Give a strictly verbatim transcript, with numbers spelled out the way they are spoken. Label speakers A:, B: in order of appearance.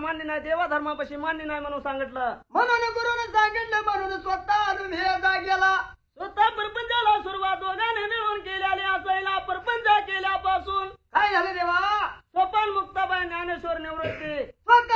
A: मान्य नाही, देवा धर्मापाशी मान्य नाही म्हणून सांगितलं.
B: म्हणून गुरुने सांगितलं, म्हणून स्वतः आलून हे जागेला.
A: स्वतः परपंचाला सुरुवात दोघांनी मिळून केल्याने असायला परपंच केल्यापासून
B: काय झालं देवा?
A: सोपान मुक्ताबाई ज्ञानेश्वर निवृत्ती
B: स्वतः